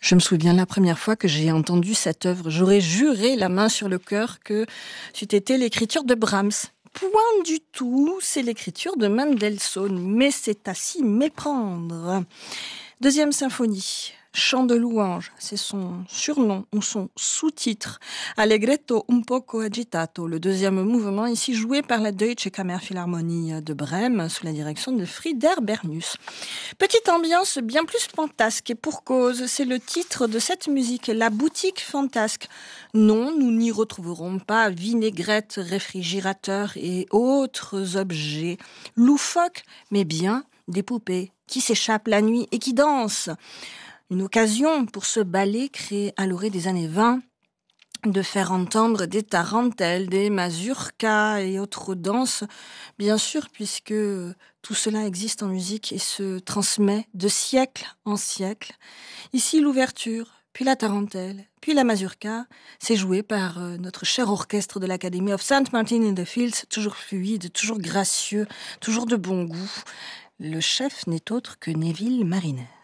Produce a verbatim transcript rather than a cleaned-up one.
Je me souviens la première fois que j'ai entendu cette œuvre, j'aurais juré la main sur le cœur que c'eût été l'écriture de Brahms. Point du tout, c'est l'écriture de Mendelssohn, mais c'est à s'y méprendre. Deuxième symphonie, Chant de louange, c'est son surnom ou son sous-titre. Allegretto un poco agitato, le deuxième mouvement, ici joué par la Deutsche Kammerphilharmonie de Brême, sous la direction de Frieder Bernus. Petite ambiance bien plus fantasque, et pour cause, c'est le titre de cette musique, La boutique fantasque. Non, nous n'y retrouverons pas vinaigrettes, réfrigérateurs et autres objets loufoques, mais bien des poupées qui s'échappent la nuit et qui dansent. Une occasion pour ce ballet créé à l'orée des années vingt de faire entendre des tarentelles, des mazurkas et autres danses, bien sûr, puisque tout cela existe en musique et se transmet de siècle en siècle. Ici, l'ouverture, puis la tarentelle, puis la mazurka, c'est joué par notre cher orchestre de l'Academy of Saint Martin in the Fields, toujours fluide, toujours gracieux, toujours de bon goût. Le chef n'est autre que Neville Marriner.